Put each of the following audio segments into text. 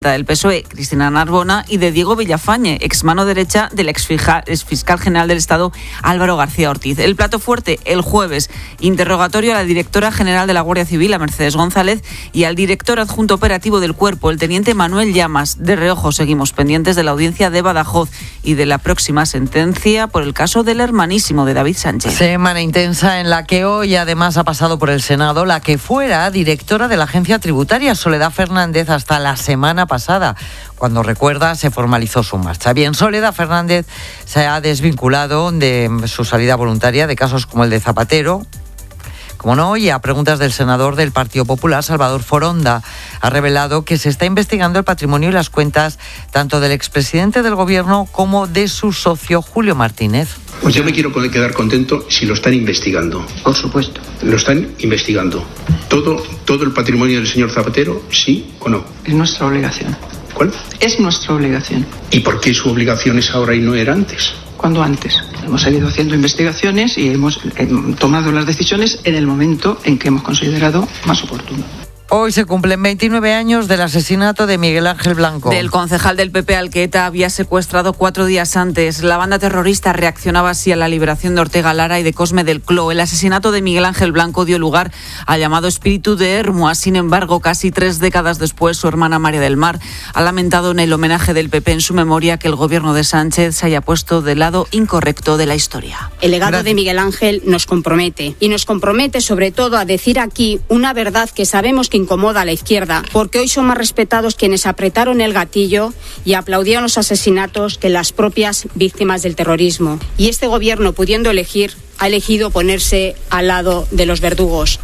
socialista del PSOE, Cristina Narbona, y de Diego Villafañe, ex mano derecha del exfiscal general del Estado, Álvaro García Ortiz. El plato fuerte, el jueves, interrogatorio a la directora general de la Guardia Civil, a Mercedes González, y al director adjunto operativo del Cuerpo, el teniente Manuel Llamas. De reojo seguimos pendientes de la audiencia de Badajoz y de la próxima sentencia por el caso del hermanísimo de David Sánchez. Semana intensa en la que hoy además ha pasado por el Senado la que fuera directora de la Agencia Tributaria, Soledad Fernández, hasta la semana pasada, cuando, recuerda, se formalizó su marcha. Bien, Soledad Fernández se ha desvinculado de su salida voluntaria de casos como el de Zapatero. Como no, y a preguntas del senador del Partido Popular, Salvador Foronda, ha revelado que se está investigando el patrimonio y las cuentas tanto del expresidente del Gobierno como de su socio Julio Martínez. Pues yo me quiero quedar contento si lo están investigando. Por supuesto. Lo están investigando. ¿Todo el patrimonio del señor Zapatero, sí o no? Es nuestra obligación. ¿Cuál? Es nuestra obligación. ¿Y por qué su obligación es ahora y no era antes? ¿Cuándo antes? Hemos seguido haciendo investigaciones y hemos tomado las decisiones en el momento en que hemos considerado más oportuno. Hoy se cumplen 29 años del asesinato de Miguel Ángel Blanco. Del concejal del PP al que ETA había secuestrado 4 días antes. La banda terrorista reaccionaba así a la liberación de Ortega Lara y de Cosme del Cló. El asesinato de Miguel Ángel Blanco dio lugar al llamado espíritu de Hermoa. Sin embargo, casi 3 décadas después, su hermana María del Mar ha lamentado en el homenaje del PP en su memoria que el gobierno de Sánchez se haya puesto del lado incorrecto de la historia. El legado de Miguel Ángel nos compromete. Y nos compromete sobre todo a decir aquí una verdad que sabemos que incomoda a la izquierda, porque hoy son más respetados quienes apretaron el gatillo y aplaudieron los asesinatos que las propias víctimas del terrorismo. Y este gobierno, pudiendo elegir, ha elegido ponerse al lado de los verdugos.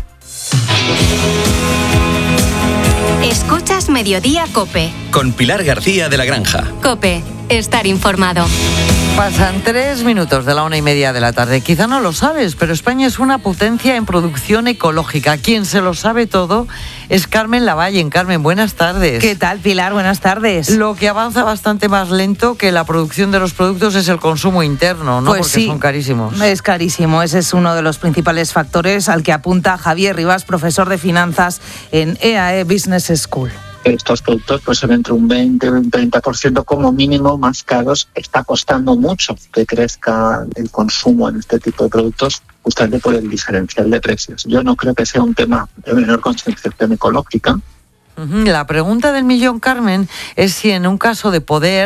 Escuchas Mediodía COPE. Con Pilar García de la Granja. COPE, estar informado. Pasan 3 minutos de la 1:30 de la tarde. Quizá no lo sabes, pero España es una potencia en producción ecológica. Quien se lo sabe todo es Carmen Lavalle. Carmen, buenas tardes. ¿Qué tal, Pilar? Buenas tardes. Lo que avanza bastante más lento que la producción de los productos es el consumo interno, ¿no? Pues porque sí, son carísimos. Es carísimo. Ese es uno de los principales factores al que apunta Javier Rivas, profesor de finanzas en EAE Business School. Estos productos pues son entre un 20 y un 30% como mínimo más caros. Está costando mucho que crezca el consumo en este tipo de productos justamente por el diferencial de precios. Yo no creo que sea un tema de menor concienciación ecológica. La pregunta del millón, Carmen, es si en el caso de poder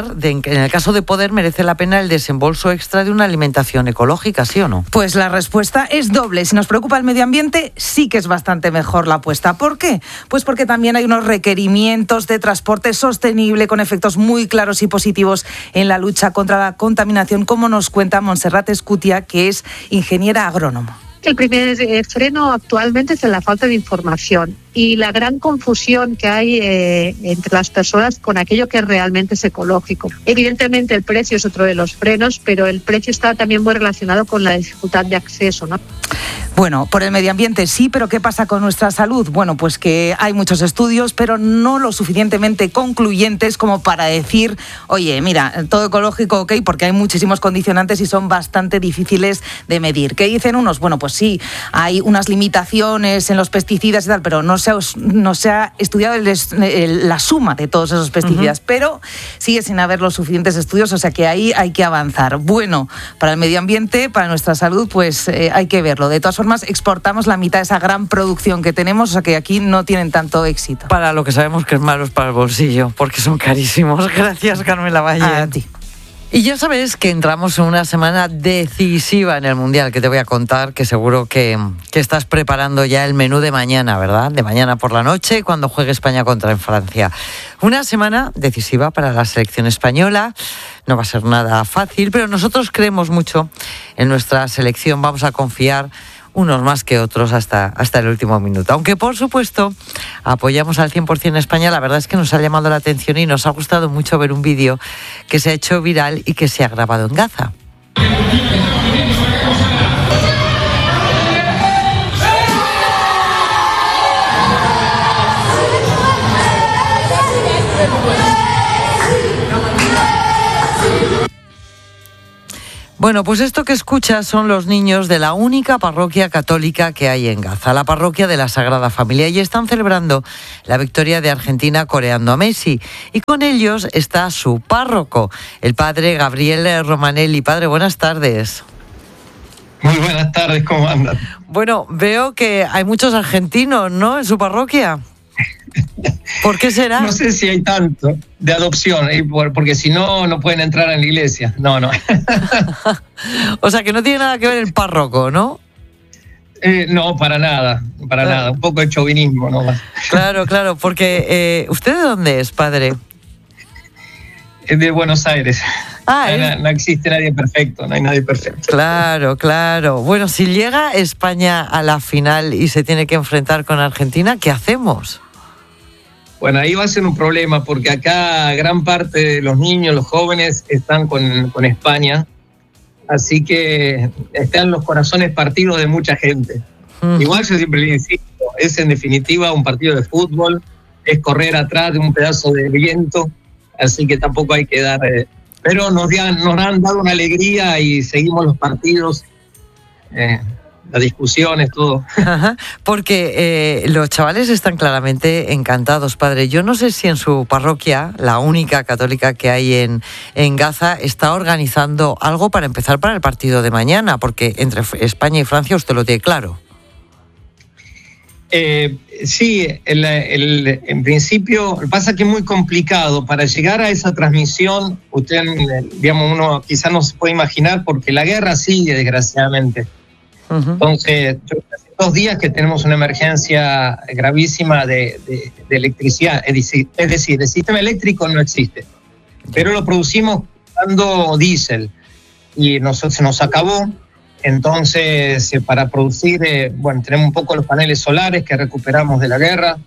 merece la pena el desembolso extra de una alimentación ecológica, ¿sí o no? Pues la respuesta es doble. Si nos preocupa el medio ambiente, sí que es bastante mejor la apuesta. ¿Por qué? Pues porque también hay unos requerimientos de transporte sostenible con efectos muy claros y positivos en la lucha contra la contaminación, como nos cuenta Montserrat Escutia, que es ingeniera agrónoma. El primer freno actualmente es la falta de información y la gran confusión que hay entre las personas con aquello que realmente es ecológico. Evidentemente el precio es otro de los frenos, pero el precio está también muy relacionado con la dificultad de acceso, ¿no? Bueno, por el medio ambiente sí, pero ¿qué pasa con nuestra salud? Bueno, pues que hay muchos estudios, pero no lo suficientemente concluyentes como para decir, oye, mira, todo ecológico, ok, porque hay muchísimos condicionantes y son bastante difíciles de medir. ¿Qué dicen unos? Bueno, pues sí, hay unas limitaciones en los pesticidas y tal, pero no se ha estudiado la suma de todos esos pesticidas, pero sigue sin haber los suficientes estudios, o sea que ahí hay que avanzar. Bueno, para el medio ambiente, para nuestra salud, pues hay que verlo. De todas formas, exportamos la mitad de esa gran producción que tenemos, o sea que aquí no tienen tanto éxito. Para lo que sabemos que es malo es para el bolsillo, porque son carísimos. Gracias, Carmen Lavalle. A ti. Y ya sabes que entramos en una semana decisiva en el Mundial, que te voy a contar, que seguro que estás preparando ya el menú de mañana, ¿verdad? De mañana por la noche, cuando juegue España contra Francia. Una semana decisiva para la selección española. No va a ser nada fácil, pero nosotros creemos mucho en nuestra selección. Vamos a confiar unos más que otros hasta el último minuto. Aunque, por supuesto, apoyamos al 100% a España, la verdad es que nos ha llamado la atención y nos ha gustado mucho ver un vídeo que se ha hecho viral y que se ha grabado en Gaza. Bueno, pues esto que escuchas son los niños de la única parroquia católica que hay en Gaza, la parroquia de la Sagrada Familia, y están celebrando la victoria de Argentina coreando a Messi. Y con ellos está su párroco, el padre Gabriel Romanelli. Padre, buenas tardes. Muy buenas tardes, ¿cómo andan? Bueno, veo que hay muchos argentinos, ¿no?, en su parroquia. ¿Por qué será? No sé si hay tanto de adopción, porque si no, no pueden entrar en la iglesia. No. O sea, que no tiene nada que ver el párroco, ¿no? No, para nada. Un poco de chauvinismo nomás. Claro, porque ¿usted de dónde es, padre? De Buenos Aires. No existe nadie perfecto, no hay nadie perfecto. Claro. Bueno, si llega España a la final y se tiene que enfrentar con Argentina, ¿qué hacemos? Bueno, ahí va a ser un problema, porque acá gran parte de los niños, los jóvenes, están con España, así que están los corazones partidos de mucha gente. Igual yo siempre le insisto, es en definitiva un partido de fútbol, es correr atrás de un pedazo de viento, así que tampoco hay que dar... pero nos han dado una alegría y seguimos los partidos, las discusiones, todo. Ajá, porque los chavales están claramente encantados, padre. Yo no sé si en su parroquia, la única católica que hay en Gaza, está organizando algo para empezar para el partido de mañana, porque entre España y Francia usted lo tiene claro. Sí, en principio pasa que es muy complicado para llegar a esa transmisión. Usted, uno quizás no se puede imaginar, porque la guerra sigue, desgraciadamente. Entonces, hace 2 días que tenemos una emergencia gravísima de electricidad, es decir, el sistema eléctrico no existe, pero lo producimos usando diésel y se nos acabó. Entonces, para producir, tenemos un poco los paneles solares que recuperamos de la guerra,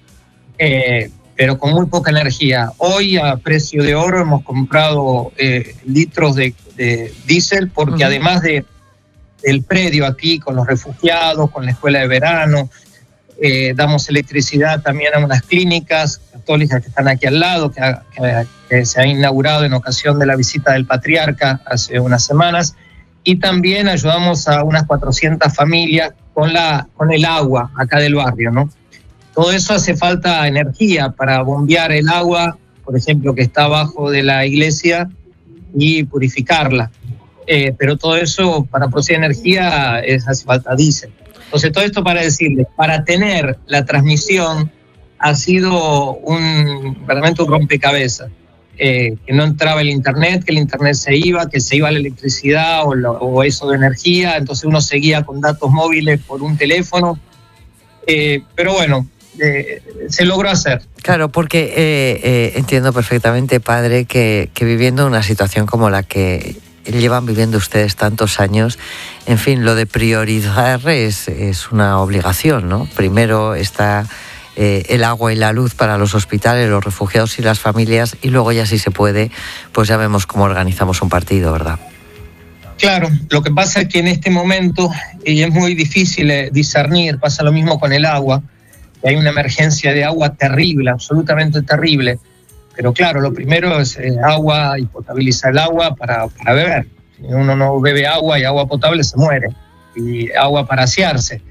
pero con muy poca energía. Hoy, a precio de oro, hemos comprado litros de diésel, porque además del predio aquí, con los refugiados, con la escuela de verano, damos electricidad también a unas clínicas católicas que están aquí al lado, que se ha inaugurado en ocasión de la visita del patriarca hace unas semanas. Y también ayudamos a unas 400 familias con el agua acá del barrio, ¿no? Todo eso hace falta energía para bombear el agua, por ejemplo, que está abajo de la iglesia, y purificarla. Pero todo eso, para producir energía, hace falta diésel. Entonces, todo esto para decirles, para tener la transmisión ha sido verdaderamente un rompecabezas. Que no entraba el internet, que el internet que se iba la electricidad o eso de energía, entonces uno seguía con datos móviles por un teléfono, pero bueno, se logró hacer. Claro, porque entiendo perfectamente, padre, que viviendo una situación como la que llevan viviendo ustedes tantos años, en fin, lo de priorizar es una obligación, ¿no? Primero está el agua y la luz para los hospitales, los refugiados y las familias, y luego ya si se puede, pues ya vemos cómo organizamos un partido, ¿verdad? Claro, lo que pasa es que en este momento, y es muy difícil discernir, pasa lo mismo con el agua, que hay una emergencia de agua terrible, absolutamente terrible, pero claro, lo primero es agua y potabilizar el agua para beber. Si uno no bebe agua y agua potable, se muere, y agua para asearse.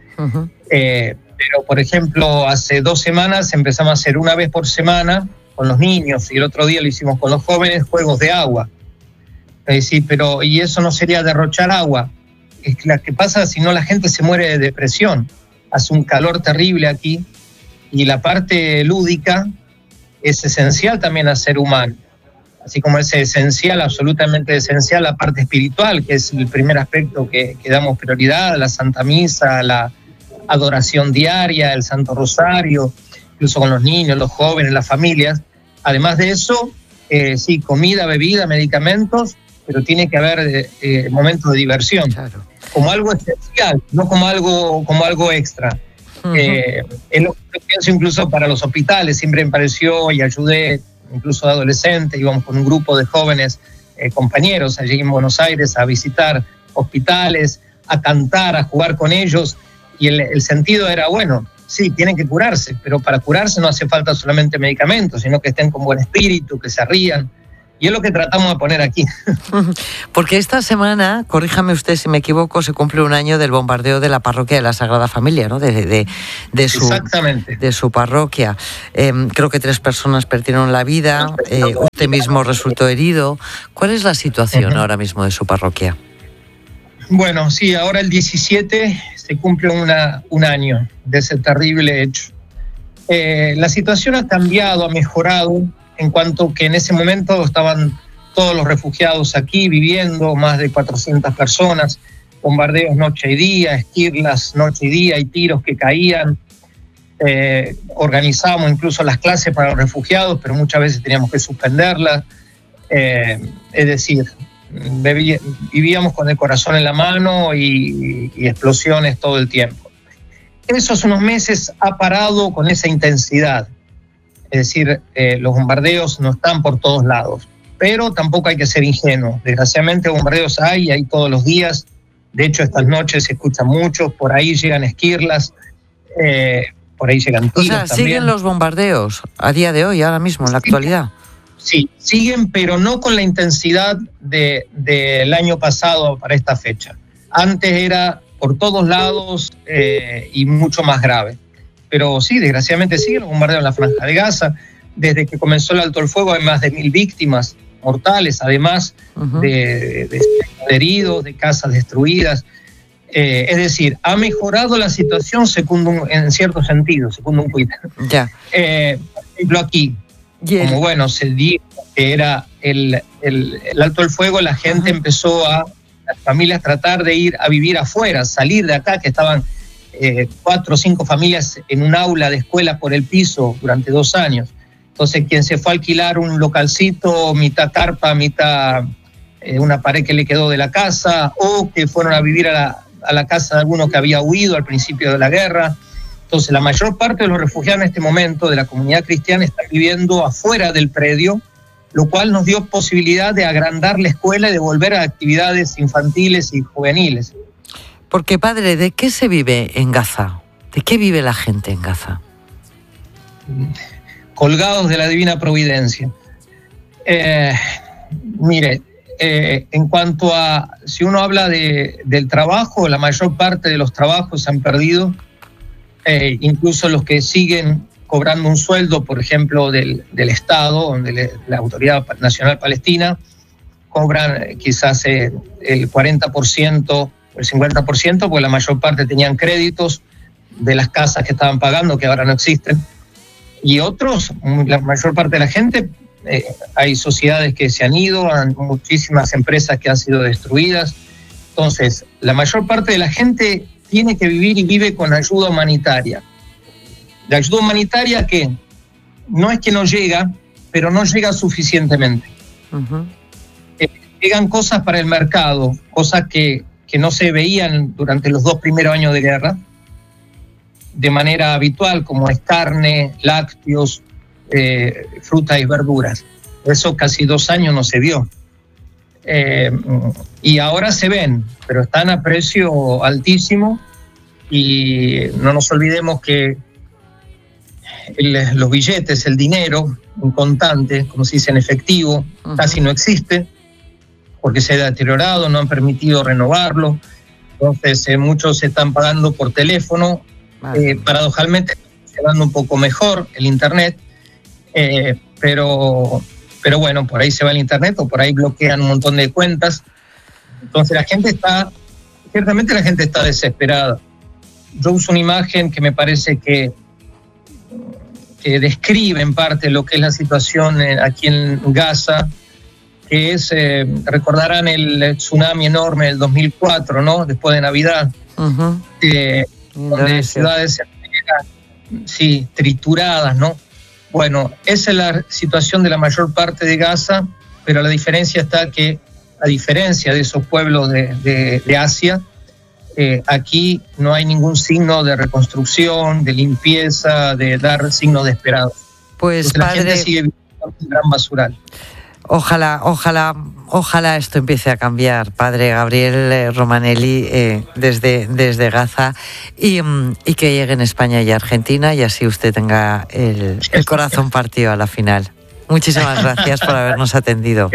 Pero, por ejemplo, hace 2 semanas empezamos a hacer una vez por semana con los niños, y el otro día lo hicimos con los jóvenes, juegos de agua. Es decir, pero ¿y eso no sería derrochar agua? Es que lo que pasa, si no, la gente se muere de depresión. Hace un calor terrible aquí, y la parte lúdica es esencial también al ser humano. Así como es esencial, absolutamente esencial, la parte espiritual, que es el primer aspecto que damos prioridad, la Santa Misa, la adoración diaria, el Santo Rosario, incluso con los niños, los jóvenes, las familias. Además de eso, sí, comida, bebida, medicamentos, pero tiene que haber momentos de diversión, claro, como algo esencial, no como algo extra. Es lo que pienso incluso para los hospitales. Siempre me pareció, y ayudé incluso de adolescente, íbamos con un grupo de jóvenes compañeros allí en Buenos Aires a visitar hospitales, a cantar, a jugar con ellos. Y el sentido era, bueno, sí, tienen que curarse, pero para curarse no hace falta solamente medicamentos, sino que estén con buen espíritu, que se rían. Y es lo que tratamos de poner aquí. Porque esta semana, corríjame usted si me equivoco, se cumple un año del bombardeo de la parroquia de la Sagrada Familia, ¿no? Exactamente. De su parroquia. Creo que 3 personas perdieron la vida, usted mismo resultó herido. ¿Cuál es la situación ahora mismo de su parroquia? Bueno, sí, ahora el 17 se cumple un año de ese terrible hecho. La situación ha cambiado, ha mejorado, en cuanto que en ese momento estaban todos los refugiados aquí viviendo, más de 400 personas, bombardeos noche y día, esquirlas noche y día y tiros que caían. Organizábamos incluso las clases para los refugiados, pero muchas veces teníamos que suspenderlas. Es decir, vivíamos con el corazón en la mano y explosiones todo el tiempo. Esos unos meses ha parado con esa intensidad. Es decir, los bombardeos no están por todos lados, pero tampoco hay que ser ingenuos. Desgraciadamente bombardeos hay todos los días. De hecho, estas noches se escuchan mucho, por ahí llegan esquirlas, por ahí llegan tiros. O sea, también. ¿siguen los bombardeos a día de hoy, ahora mismo, en la actualidad? Sí, siguen, pero no con la intensidad del año pasado para esta fecha. Antes era por todos lados y mucho más grave. Pero sí, desgraciadamente siguen los bombardeos en la Franja de Gaza. Desde que comenzó el alto el fuego hay más de 1.000 víctimas mortales, además de heridos, de casas destruidas. Es decir, ha mejorado la situación en cierto sentido, según un tuit. Ya. Por ejemplo, aquí, como bueno, se dijo que era el alto el fuego, la gente empezó las familias tratar de ir a vivir afuera, salir de acá, que estaban 4 o 5 familias en un aula de escuela por el piso durante 2 años. Entonces, quien se fue a alquilar un localcito, mitad carpa, mitad una pared que le quedó de la casa, o que fueron a vivir a la casa de alguno que había huido al principio de la guerra. Entonces, la mayor parte de los refugiados en este momento de la comunidad cristiana están viviendo afuera del predio, lo cual nos dio posibilidad de agrandar la escuela y de volver a actividades infantiles y juveniles. Porque, padre, ¿de qué se vive en Gaza? ¿De qué vive la gente en Gaza? Colgados de la divina providencia. Mire, en cuanto a, si uno habla del trabajo, la mayor parte de los trabajos se han perdido, incluso los que siguen cobrando un sueldo, por ejemplo, del Estado, de la Autoridad Nacional Palestina, cobran quizás el 40%, el 50%, porque la mayor parte tenían créditos de las casas que estaban pagando, que ahora no existen. Y otros, la mayor parte de la gente, hay sociedades que se han ido, hay muchísimas empresas que han sido destruidas. Entonces, la mayor parte de la gente tiene que vivir y vive con ayuda humanitaria. La ayuda humanitaria que no es que no llega, pero no llega suficientemente. Llegan cosas para el mercado, cosas que no se veían durante los 2 primeros años de guerra, de manera habitual, como es carne, lácteos, frutas y verduras. Eso casi 2 años no se vio. Y ahora se ven, pero están a precio altísimo, y no nos olvidemos que los billetes, el dinero en contante, como se dice en efectivo, casi no existe, porque se ha deteriorado, no han permitido renovarlo. Entonces muchos se están pagando por teléfono. Paradojalmente está llevando un poco mejor el internet, pero bueno, por ahí se va el internet o por ahí bloquean un montón de cuentas. Entonces ciertamente la gente está desesperada. Yo uso una imagen que me parece que describe en parte lo que es la situación aquí en Gaza, que es, recordarán el tsunami enorme del 2004, ¿no? Después de Navidad, donde ciudades enteras, trituradas, ¿no? Bueno, esa es la situación de la mayor parte de Gaza, pero la diferencia está que, a diferencia de esos pueblos de Asia, aquí no hay ningún signo de reconstrucción, de limpieza, de dar signos de esperanza. Pues, entonces, padre, la gente sigue viviendo un gran basural. Ojalá esto empiece a cambiar, padre Gabriel Romanelli, desde Gaza, y que llegue en España y Argentina, y así usted tenga el corazón partido a la final. Muchísimas gracias por habernos atendido.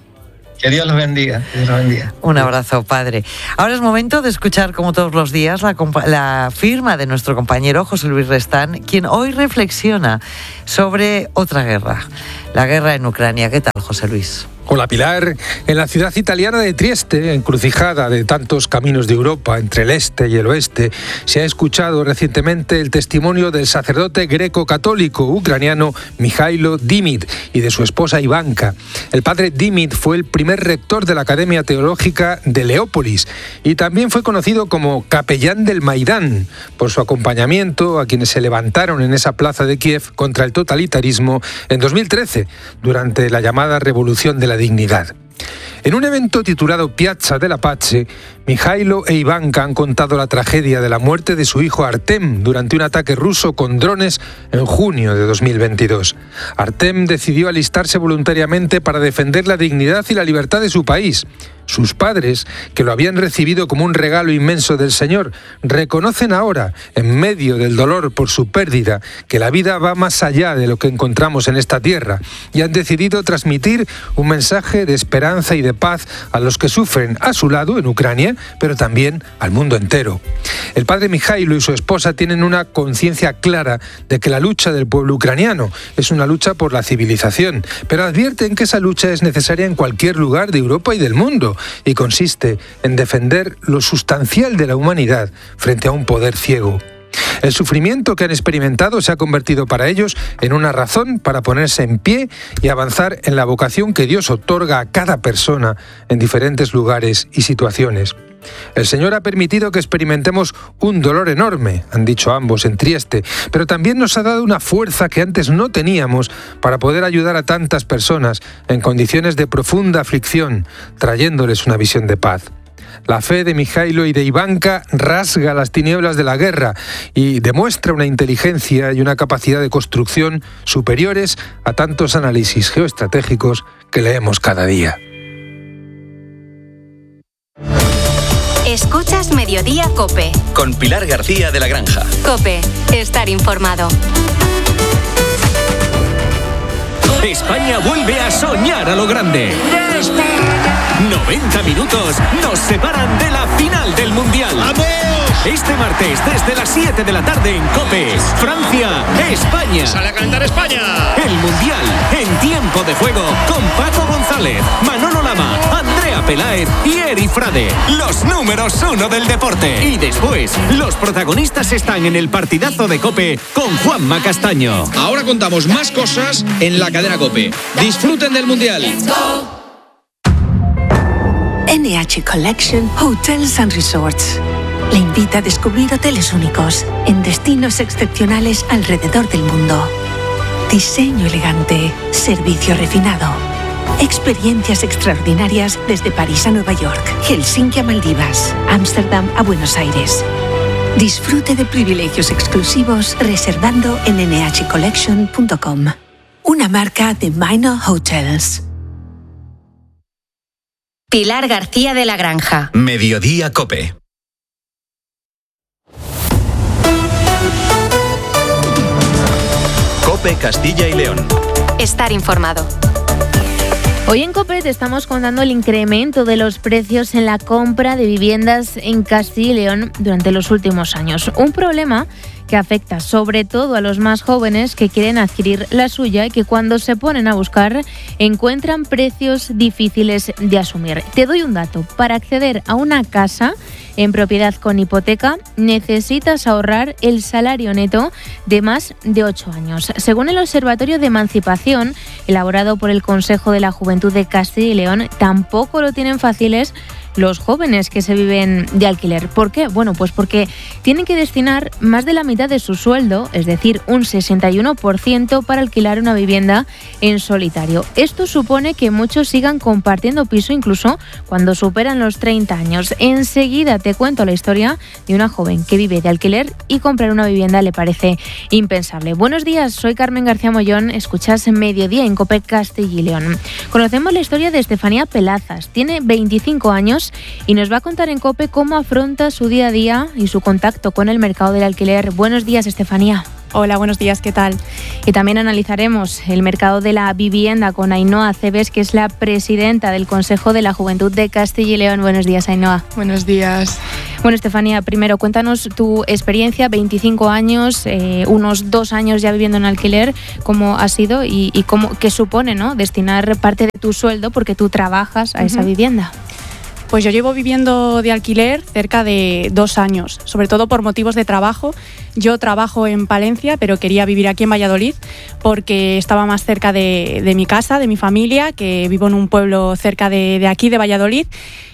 Que Dios los bendiga. Que Dios los bendiga. Un abrazo, padre. Ahora es momento de escuchar, como todos los días, la firma de nuestro compañero José Luis Restán, quien hoy reflexiona sobre otra guerra, la guerra en Ucrania. ¿Qué tal, José Luis? Hola, Pilar. En la ciudad italiana de Trieste, encrucijada de tantos caminos de Europa entre el este y el oeste, se ha escuchado recientemente el testimonio del sacerdote greco-católico ucraniano Mijailo Dimit y de su esposa Ivanka. El padre Dimit fue el primer rector de la Academia Teológica de Leópolis y también fue conocido como capellán del Maidán por su acompañamiento a quienes se levantaron en esa plaza de Kiev contra el totalitarismo en 2013, durante la llamada Revolución de la Dignidad. En un evento titulado Piazza della Pace, Mijailo e Ivanka han contado la tragedia de la muerte de su hijo Artem durante un ataque ruso con drones en junio de 2022. Artem decidió alistarse voluntariamente para defender la dignidad y la libertad de su país. Sus padres, que lo habían recibido como un regalo inmenso del Señor, reconocen ahora, en medio del dolor por su pérdida, que la vida va más allá de lo que encontramos en esta tierra y han decidido transmitir un mensaje de esperanza y de paz a los que sufren a su lado en Ucrania, pero también al mundo entero. El padre Mijailo y su esposa tienen una conciencia clara de que la lucha del pueblo ucraniano es una lucha por la civilización, pero advierten que esa lucha es necesaria en cualquier lugar de Europa y del mundo, y consiste en defender lo sustancial de la humanidad frente a un poder ciego. El sufrimiento que han experimentado se ha convertido para ellos en una razón para ponerse en pie y avanzar en la vocación que Dios otorga a cada persona en diferentes lugares y situaciones. El Señor ha permitido que experimentemos un dolor enorme, han dicho ambos en Trieste, pero también nos ha dado una fuerza que antes no teníamos para poder ayudar a tantas personas en condiciones de profunda aflicción, trayéndoles una visión de paz. La fe de Mijailo y de Ivanka rasga las tinieblas de la guerra y demuestra una inteligencia y una capacidad de construcción superiores a tantos análisis geoestratégicos que leemos cada día. Escuchas Mediodía COPE. Con Pilar García de la Granja. COPE, estar informado. España vuelve a soñar a lo grande. 90 minutos nos separan de la final del Mundial. ¡Vamos! Este martes desde las 7 de la tarde en COPE. Francia, España. ¡Sale a calentar España! El Mundial en tiempo de juego con Paco González, Manolo Lama, Andrea Peláez y Eri Frade. Los números 1 del deporte. Y después, los protagonistas están en el partidazo de COPE con Juanma Castaño. Ahora contamos más cosas en la cadena COPE. Disfruten del Mundial. NH Collection Hotels and Resorts le invita a descubrir hoteles únicos en destinos excepcionales alrededor del mundo. Diseño elegante, servicio refinado, experiencias extraordinarias desde París a Nueva York, Helsinki a Maldivas, Ámsterdam a Buenos Aires. Disfrute de privilegios exclusivos reservando en nhcollection.com. Una marca de Minor Hotels. Pilar García de la Granja. Mediodía COPE. COPE Castilla y León. Estar informado. Hoy en COPE te estamos contando el incremento de los precios en la compra de viviendas en Castilla y León durante los últimos años. Un problema que afecta sobre todo a los más jóvenes que quieren adquirir la suya y que cuando se ponen a buscar encuentran precios difíciles de asumir. Te doy un dato. Para acceder a una casa en propiedad con hipoteca necesitas ahorrar el salario neto de más de 8 años. Según el Observatorio de Emancipación, elaborado por el Consejo de la Juventud de Castilla y León, tampoco lo tienen fáciles los jóvenes que se viven de alquiler. ¿Por qué? Bueno, pues porque tienen que destinar más de la mitad de su sueldo, es decir, un 61% para alquilar una vivienda en solitario. Esto supone que muchos sigan compartiendo piso incluso cuando superan los 30 años. Enseguida te cuento la historia de una joven que vive de alquiler y comprar una vivienda le parece impensable. Buenos días, soy Carmen García Mollón, escuchas Mediodía en COPE Castilla y León. Conocemos la historia de Estefanía Pelazas, tiene 25 años años y nos va a contar en COPE cómo afronta su día a día y su contacto con el mercado del alquiler. Buenos días, Estefanía. Hola, buenos días, ¿qué tal? Y también analizaremos el mercado de la vivienda con Ainhoa Cebes, que es la presidenta del Consejo de la Juventud de Castilla y León. Buenos días, Ainhoa. Buenos días. Bueno, Estefanía, primero cuéntanos tu experiencia, 25 años, unos 2 años ya viviendo en alquiler, cómo ha sido y qué supone, ¿no?, destinar parte de tu sueldo porque tú trabajas a esa vivienda. Pues yo llevo viviendo de alquiler cerca de 2 años, sobre todo por motivos de trabajo. Yo trabajo en Palencia, pero quería vivir aquí en Valladolid porque estaba más cerca de mi casa, de mi familia, que vivo en un pueblo cerca de aquí, de Valladolid.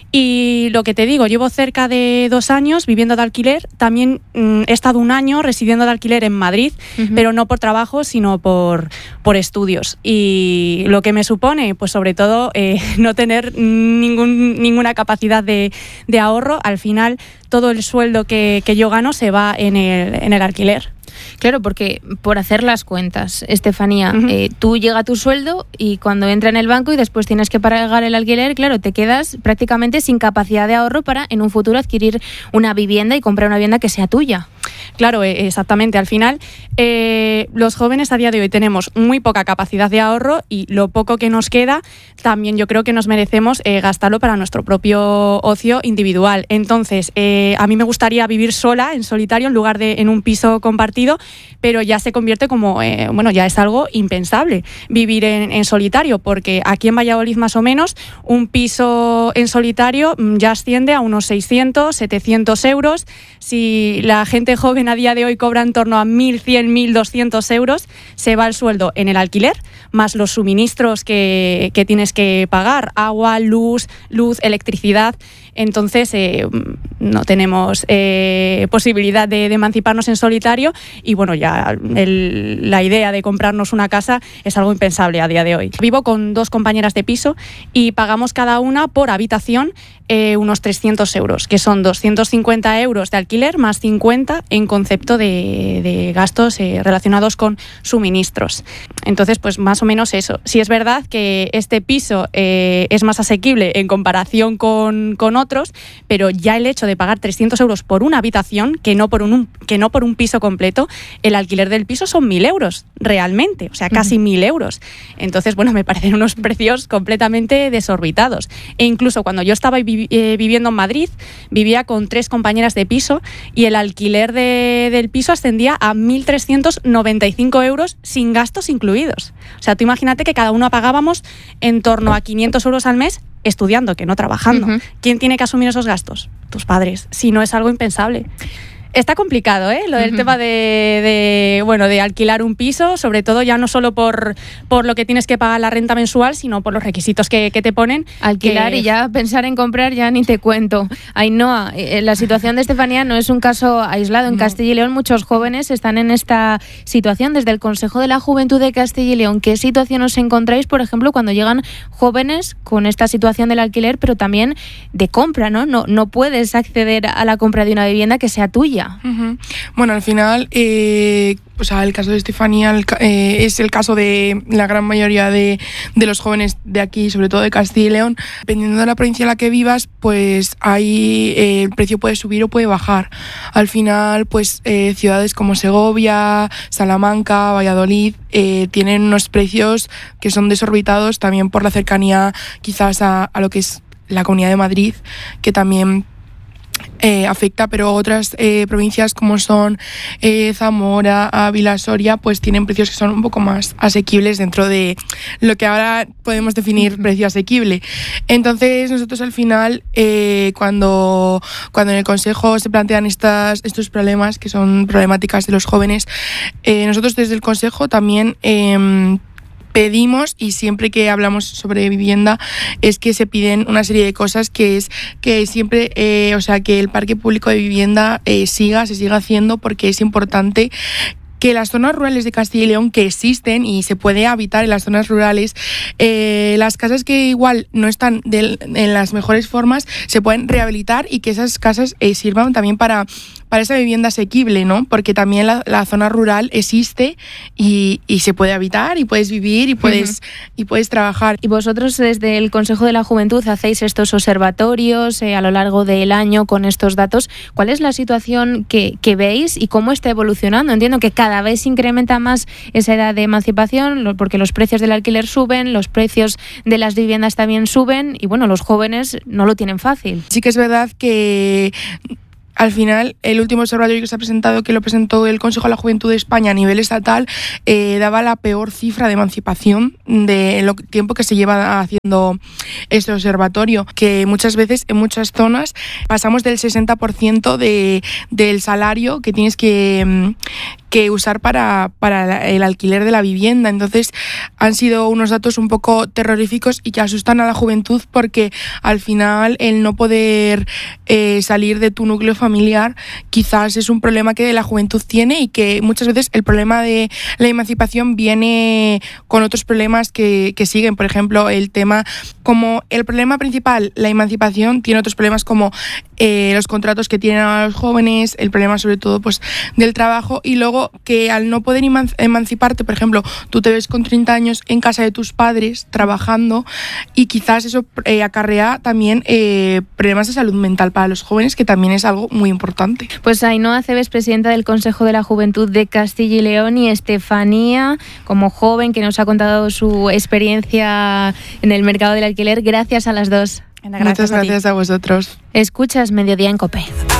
Y lo que te digo, llevo cerca de 2 años viviendo de alquiler. También he estado 1 año residiendo de alquiler en Madrid, pero no por trabajo, sino por estudios. Y lo que me supone, pues sobre todo, no tener ninguna capacidad de ahorro. Al final, todo el sueldo que yo gano se va en el alquiler. Claro, porque por hacer las cuentas, Estefanía, tú llega tu sueldo y cuando entra en el banco y después tienes que pagar el alquiler, claro, te quedas prácticamente sin capacidad de ahorro para en un futuro adquirir una vivienda y comprar una vivienda que sea tuya. Claro, exactamente. Al final, los jóvenes a día de hoy tenemos muy poca capacidad de ahorro y lo poco que nos queda también yo creo que nos merecemos gastarlo para nuestro propio ocio individual. Entonces, a mí me gustaría vivir sola, en solitario, en lugar de en un piso compartido, pero ya se convierte como, ya es algo impensable vivir en solitario, porque aquí en Valladolid más o menos un piso en solitario ya asciende a unos 600, 700 euros. Si la gente joven a día de hoy cobra en torno a 1.100, 1.200 euros, se va el sueldo en el alquiler, más los suministros que tienes que pagar, agua, luz, electricidad. Entonces no tenemos posibilidad de emanciparnos en solitario y bueno, ya la idea de comprarnos una casa es algo impensable a día de hoy. Vivo con 2 compañeras de piso y pagamos cada una por habitación unos 300 euros, que son 250 euros de alquiler más 50 en concepto de gastos relacionados con suministros. Entonces, pues más o menos eso. Sí es verdad que este piso es más asequible en comparación con otros, pero ya el hecho de pagar 300 euros por una habitación, que no por un piso completo, el alquiler del piso son 1.000 euros realmente, o sea, casi 1.000 euros. Entonces, bueno, me parecen unos precios completamente desorbitados. E incluso cuando yo estaba viviendo en Madrid, vivía con 3 compañeras de piso y el alquiler del piso ascendía a 1.395 euros sin gastos incluidos. O sea, tú imagínate que cada uno pagábamos en torno a 500 euros al mes estudiando, que no trabajando. ¿Quién tiene que asumir esos gastos? Tus padres. Si no, es algo impensable. Está complicado, lo del tema de alquilar un piso, sobre todo ya no solo por lo que tienes que pagar la renta mensual, sino por los requisitos que te ponen. Alquilar y ya pensar en comprar ya ni te cuento. Ainhoa, la situación de Estefanía no es un caso aislado. En Castilla y León muchos jóvenes están en esta situación. Desde el Consejo de la Juventud de Castilla y León, ¿qué situación os encontráis, por ejemplo, cuando llegan jóvenes con esta situación del alquiler, pero también de compra, ¿no? No puedes acceder a la compra de una vivienda que sea tuya. Bueno, al final, el caso de Estefanía es el caso de la gran mayoría de los jóvenes de aquí, sobre todo de Castilla y León. Dependiendo de la provincia en la que vivas, pues ahí el precio puede subir o puede bajar. Al final, pues ciudades como Segovia, Salamanca, Valladolid tienen unos precios que son desorbitados también por la cercanía quizás a lo que es la Comunidad de Madrid, que también afecta, pero otras provincias como son Zamora, Ávila, Soria, pues tienen precios que son un poco más asequibles dentro de lo que ahora podemos definir precio asequible. Entonces nosotros al final cuando en el Consejo se plantean estos problemas, que son problemáticas de los jóvenes, nosotros desde el Consejo también pedimos, y siempre que hablamos sobre vivienda es que se piden una serie de cosas, que es que siempre que el parque público de vivienda se siga haciendo, porque es importante que las zonas rurales de Castilla y León, que existen y se puede habitar en las zonas rurales, las casas que igual no están en las mejores formas se pueden rehabilitar y que esas casas sirvan también para esa vivienda asequible, ¿no? Porque también la zona rural existe y se puede habitar y puedes vivir y puedes trabajar. Y vosotros desde el Consejo de la Juventud hacéis estos observatorios a lo largo del año con estos datos. ¿Cuál es la situación que veis y cómo está evolucionando? Entiendo que cada vez se incrementa más esa edad de emancipación porque los precios del alquiler suben, los precios de las viviendas también suben y bueno, los jóvenes no lo tienen fácil. Sí que es verdad que al final, el último observatorio que se ha presentado, que lo presentó el Consejo de la Juventud de España a nivel estatal, daba la peor cifra de emancipación de lo tiempo que se lleva haciendo este observatorio, que muchas veces en muchas zonas pasamos del 60% del salario que tienes que usar para el alquiler de la vivienda. Entonces han sido unos datos un poco terroríficos y que asustan a la juventud porque al final el no poder salir de tu núcleo familiar quizás es un problema que la juventud tiene y que muchas veces el problema de la emancipación viene con otros problemas que siguen. Por ejemplo, el problema principal, la emancipación, tiene otros problemas como los contratos que tienen a los jóvenes, el problema sobre todo pues del trabajo y luego que al no poder emanciparte, por ejemplo, tú te ves con 30 años en casa de tus padres trabajando y quizás eso acarrea también problemas de salud mental para los jóvenes, que también es algo muy importante. Pues Ainhoa Cebes, presidenta del Consejo de la Juventud de Castilla y León, y Estefanía, como joven que nos ha contado su experiencia en el mercado del alquiler. Gracias a las dos. Muchas gracias a vosotros. Escuchas Mediodía en COPE.